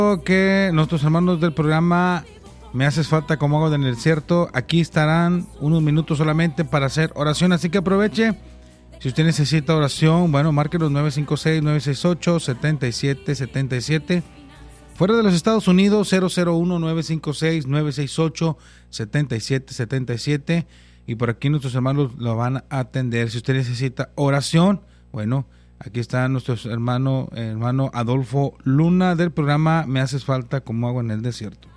Que nuestros hermanos del programa Me Haces Falta como Agua en el Desierto aquí estarán unos minutos solamente para hacer oración, así que aproveche. Si usted necesita oración, bueno, márquenos 956-968-7777. Fuera de los Estados Unidos, 001-956-968-7777. Y por aquí nuestros hermanos lo van a atender. Si usted necesita oración, bueno, aquí está nuestro hermano Adolfo Luna del programa Me Haces Falta como Agua en el Desierto.